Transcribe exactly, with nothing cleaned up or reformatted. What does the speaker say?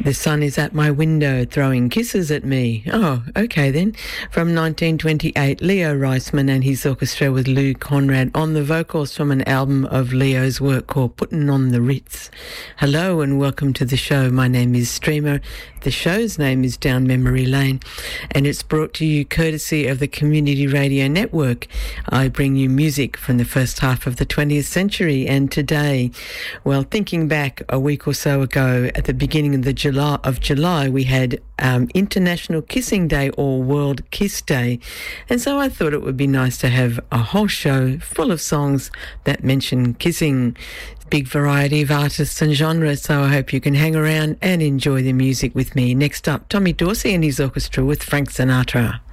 The sun is at my window throwing kisses at me. Oh, okay then. From nineteen twenty-eight, Leo Reisman and his orchestra with Lou Conrad on the vocals from an album of Leo's work called Puttin' on the Ritz. Hello and welcome to the show. My name is Streamer. The show's name is Down Memory Lane, and it's brought to you courtesy of the Community Radio Network. I bring you music from the first half of the twentieth century, and today, well, thinking back a week or so ago, at the beginning of the July of July, we had um, International Kissing Day or World Kiss Day, and so I thought it would be nice to have a whole show full of songs that mention kissing. Big variety of artists and genres, so I hope you can hang around and enjoy the music with me. Next up, Tommy Dorsey and his orchestra with Frank Sinatra.